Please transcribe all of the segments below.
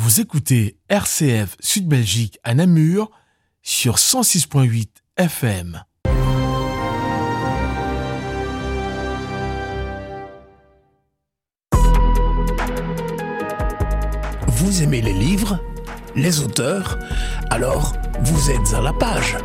Vous écoutez RCF Sud Belgique à Namur sur 106.8 FM. Vous aimez les livres, les auteurs? Alors, vous êtes à la page.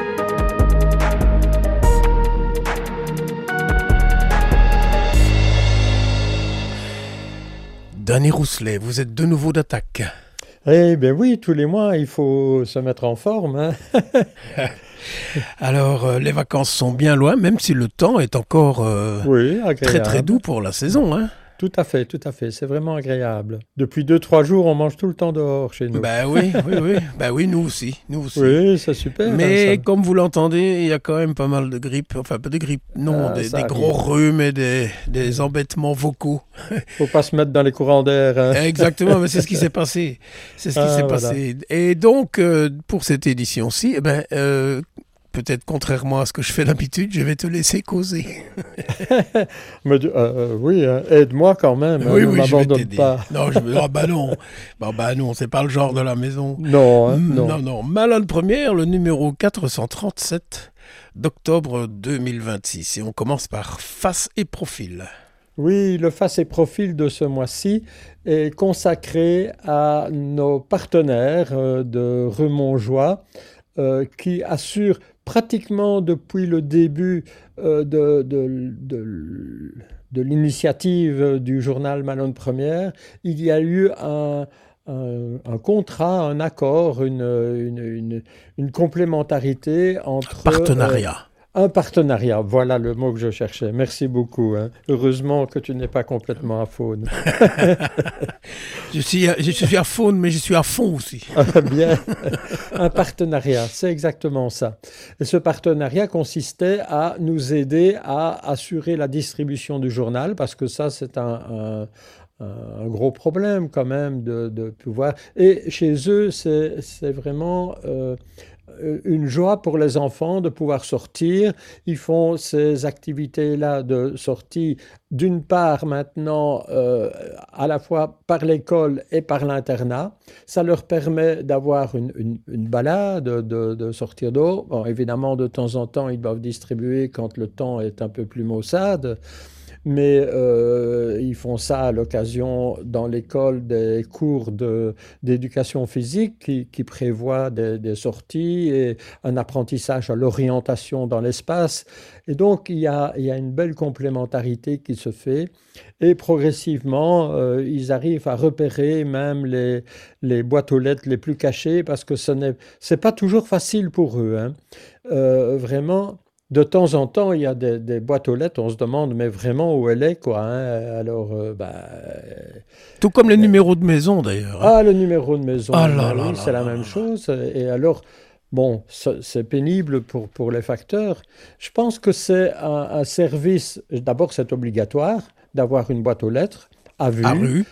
Danny Rousselet, vous êtes de nouveau d'attaque. Eh bien oui, tous les mois, il faut se mettre en forme. Hein. Alors, les vacances sont bien loin, même si le temps est encore très très doux pour la saison. Hein. Tout à fait, c'est vraiment agréable. Depuis 2-3 jours, on mange tout le temps dehors chez nous. Ben oui, nous aussi. Oui, c'est super. Mais hein, comme vous l'entendez, il y a quand même pas mal de grippe, enfin pas de grippe, non, des gros rhumes et des embêtements vocaux. Faut pas se mettre dans les courants d'air. Hein. Exactement, mais c'est ce qui s'est passé. Passé. Et donc, pour cette édition-ci, peut-être contrairement à ce que je fais d'habitude, je vais te laisser causer. Oui, aide-moi quand même. Oui, ne m'abandonne pas. Non, non, c'est pas le genre de la maison. Non. Malade première, le numéro 437 d'octobre 2026. Et on commence par face et profil. Oui, le face et profil de ce mois-ci est consacré à nos partenaires de Remontjoie qui assurent pratiquement depuis le début de l'initiative du journal Malone Première, il y a eu un contrat, un accord, une complémentarité entre... Partenariat. Un partenariat, voilà le mot que je cherchais. Merci beaucoup. Hein. Heureusement que tu n'es pas complètement à faune. Je suis à faune, mais je suis à fond aussi. Bien. Un partenariat, c'est exactement ça. Et ce partenariat consistait à nous aider à assurer la distribution du journal, parce que ça, c'est un gros problème quand même de pouvoir... Et chez eux, c'est vraiment... une joie pour les enfants de pouvoir sortir. Ils font ces activités-là de sortie, d'une part maintenant à la fois par l'école et par l'internat. Ça leur permet d'avoir une balade, de sortir d'eau. Bon, évidemment, de temps en temps, ils doivent distribuer quand le temps est un peu plus maussade. Mais ils font ça à l'occasion dans l'école des cours d'éducation physique qui prévoient des sorties et un apprentissage à l'orientation dans l'espace. Et donc, il y a une belle complémentarité qui se fait. Et progressivement, ils arrivent à repérer même les boîtes aux lettres les plus cachées parce que c'est pas toujours facile pour eux. Hein. Vraiment... De temps en temps, il y a des boîtes aux lettres, on se demande, mais vraiment où elle est, quoi. Hein. Alors, tout comme les numéros de maison, d'ailleurs. Hein. Ah, le numéro de maison, c'est la même chose. Et alors, bon, c'est pénible pour les facteurs. Je pense que c'est un service, d'abord, c'est obligatoire d'avoir une boîte aux lettres à rue.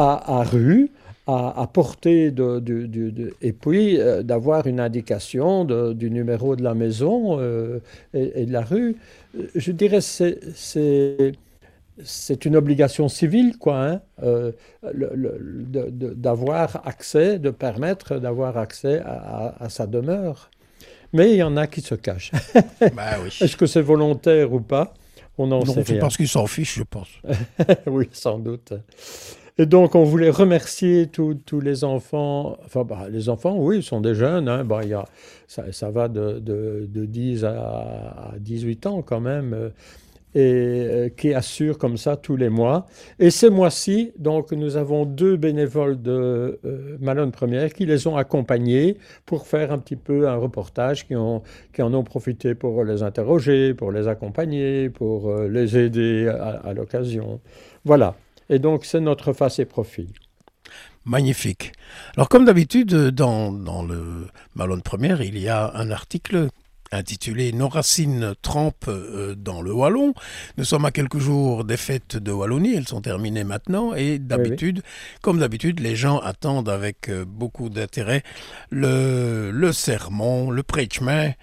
À portée et puis d'avoir une indication du numéro de la maison et de la rue. Je dirais c'est une obligation civile, quoi, hein, d'avoir accès, de permettre d'avoir accès à sa demeure. Mais il y en a qui se cachent. Oui. Est-ce que c'est volontaire ou pas? On n'en sait rien. C'est parce qu'ils s'en fichent, je pense. Oui, sans doute. Et donc, on voulait remercier tous les enfants. Enfin, les enfants, oui, ils sont des jeunes. Hein. Ça va de 10 à 18 ans quand même. Et qui assurent comme ça tous les mois. Et ce mois-ci, donc, nous avons 2 bénévoles de Malone Première qui les ont accompagnés pour faire un petit peu un reportage, qui en ont profité pour les interroger, pour les accompagner, pour les aider à l'occasion. Voilà. Et donc, c'est notre face et profil. Magnifique. Alors, comme d'habitude, dans le Malone Première, il y a un article intitulé « Nos racines trempent dans le wallon ». Nous sommes à quelques jours des fêtes de Wallonie, elles sont terminées maintenant, et comme d'habitude, les gens attendent avec beaucoup d'intérêt le sermon, le preachment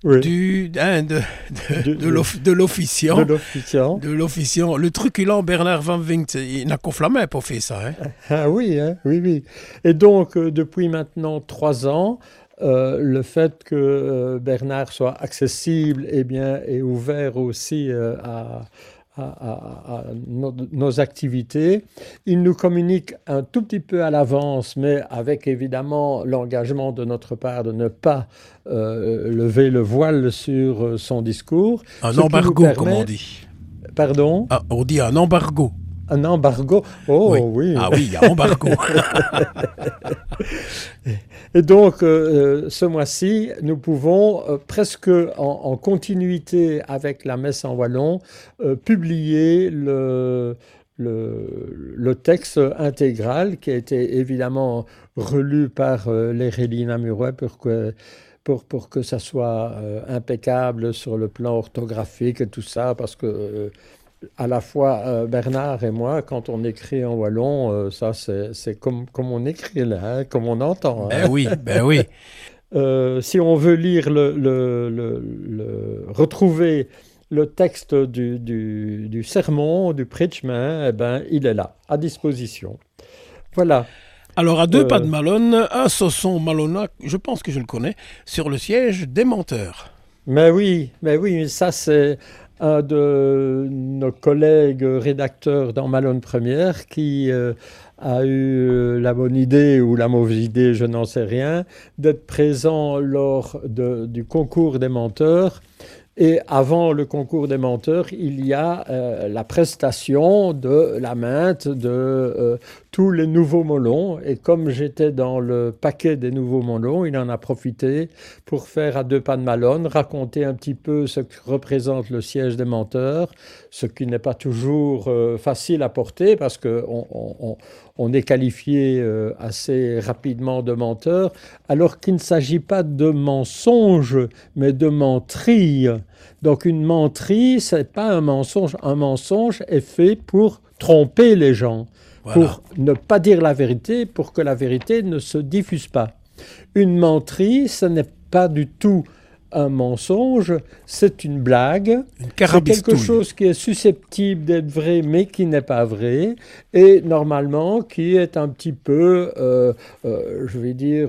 de l'officiant. Le truculent Bernard Van Winkt, il n'a qu'au flammin pour faire ça. Ah oui, oui. Et donc, depuis maintenant 3 ans, le fait que Bernard soit accessible est ouvert aussi à nos activités. Il nous communique un tout petit peu à l'avance, mais avec évidemment l'engagement de notre part de ne pas lever le voile sur son discours. Un embargo, comme on dit. Pardon ? On dit un embargo. Un embargo. Oh oui. Ah oui, il y a embargo. Et donc, ce mois-ci, nous pouvons presque en continuité avec la messe en wallon, publier le texte intégral qui a été évidemment relu par l'Hérélie Namurois pour que ça soit impeccable sur le plan orthographique et tout ça, parce que à la fois Bernard et moi, quand on écrit en wallon, ça c'est comme on écrit là, comme on entend. Ben oui. Si on veut lire retrouver le texte du sermon, du preachment, il est là, à disposition. Voilà. Alors, à 2 pas de Malone, un Sosson Malona, je pense que je le connais, sur le siège des menteurs. Mais oui, ça c'est un de nos collègues rédacteurs dans Malone Première qui a eu la bonne idée ou la mauvaise idée, je n'en sais rien, d'être présent lors du concours des menteurs. Et avant le concours des menteurs, il y a la prestation de la mainte de tous les nouveaux molons. Et comme j'étais dans le paquet des nouveaux molons, il en a profité pour faire à 2 pas de Malone, raconter un petit peu ce que représente le siège des menteurs, ce qui n'est pas toujours facile à porter parce qu'on est qualifié assez rapidement de menteur, alors qu'il ne s'agit pas de mensonge, mais de menterie. Donc une menterie, ce n'est pas un mensonge. Un mensonge est fait pour tromper les gens, pour ne pas dire la vérité, pour que la vérité ne se diffuse pas. Une menterie, ce n'est pas du tout un mensonge, c'est une blague, c'est quelque chose qui est susceptible d'être vrai mais qui n'est pas vrai et normalement qui est un petit peu, je vais dire,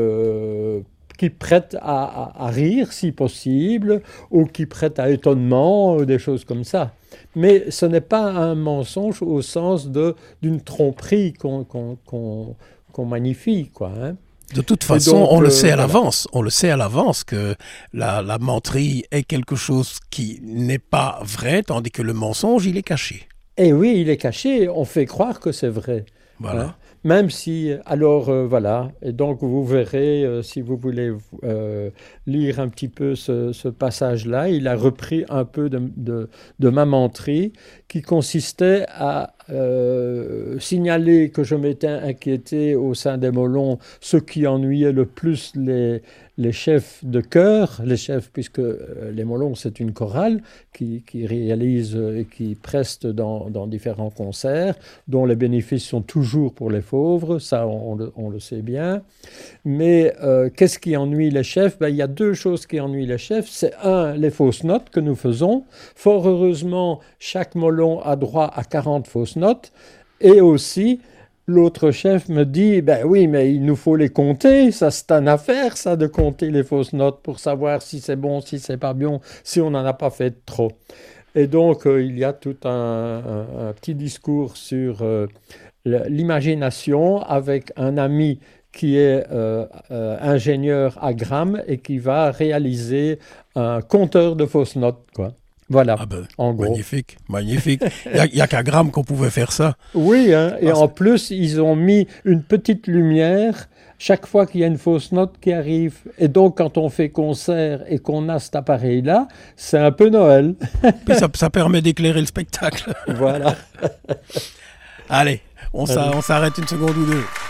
qui prête à rire si possible ou qui prête à étonnement ou des choses comme ça. Mais ce n'est pas un mensonge au sens d'une tromperie qu'on magnifie, quoi, hein. De toute façon, donc, on le sait à l'avance. On le sait à l'avance que la menterie est quelque chose qui n'est pas vrai, tandis que le mensonge, il est caché. Eh oui, il est caché. On fait croire que c'est vrai. Voilà. Hein. Même si, alors voilà, et donc vous verrez, si vous voulez lire un petit peu ce passage-là, il a repris un peu de ma menterie qui consistait à signaler que je m'étais inquiété au sein des molons, ce qui ennuyait le plus les chefs de chœur, les chefs, puisque les molons c'est une chorale qui réalise et qui preste dans différents concerts, dont les bénéfices sont toujours pour les pauvres, ça on le sait bien. Mais qu'est-ce qui ennuie les chefs ? Il y a 2 choses qui ennuient les chefs. C'est les fausses notes que nous faisons. Fort heureusement, chaque molon a droit à 40 fausses notes. Et aussi, l'autre chef me dit, oui, mais il nous faut les compter. Ça, c'est une affaire, ça, de compter les fausses notes pour savoir si c'est bon, si c'est pas bon, si on n'en a pas fait trop. Et donc, il y a tout un petit discours sur l'imagination avec un ami qui est ingénieur à Gram et qui va réaliser un compteur de fausses notes, quoi. Voilà, en gros. Magnifique. Il n'y a qu'à Gram qu'on pouvait faire ça. Oui, hein, et en plus, ils ont mis une petite lumière chaque fois qu'il y a une fausse note qui arrive. Et donc, quand on fait concert et qu'on a cet appareil-là, c'est un peu Noël. Puis ça permet d'éclairer le spectacle. Voilà. Allez, on s'arrête une seconde ou deux.